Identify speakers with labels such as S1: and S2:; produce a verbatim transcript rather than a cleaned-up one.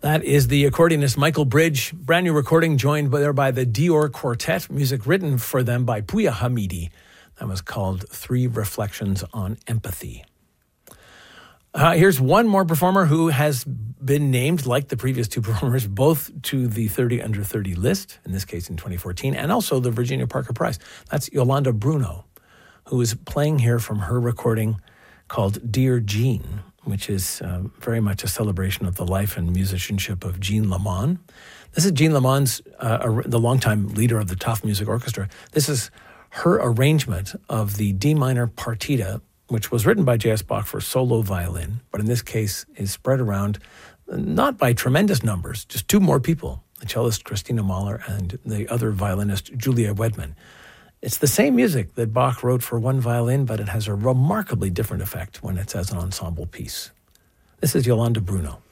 S1: That is the accordionist Michael Bridge, brand new recording joined by, there by the Dior Quartet, music written for them by Pouya Hamidi. That was called Three Reflections on Empathy. Uh, here's one more performer who has been named, like the previous two performers, both to the thirty under thirty list, in this case in twenty fourteen, and also the Virginia Parker Prize. That's Yolanda Bruno, who is playing here from her recording called Dear Jean, which is uh, very much a celebration of the life and musicianship of Jean Lamont. This is Jean Lamont's, uh, ar- the longtime leader of the Taft Music Orchestra. This is her arrangement of the D minor partita, which was written by J S. Bach for solo violin, but in this case is spread around not by tremendous numbers, just two more people, the cellist Christina Mahler and the other violinist Julia Wedman. It's the same music that Bach wrote for one violin, but it has a remarkably different effect when it's as an ensemble piece. This is Yolanda Bruno.